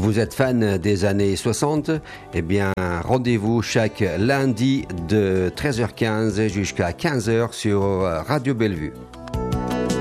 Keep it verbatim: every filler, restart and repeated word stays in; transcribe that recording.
vous êtes fan des années soixante, eh bien, rendez-vous chaque lundi de treize heures quinze jusqu'à quinze heures sur Radio Bellevue.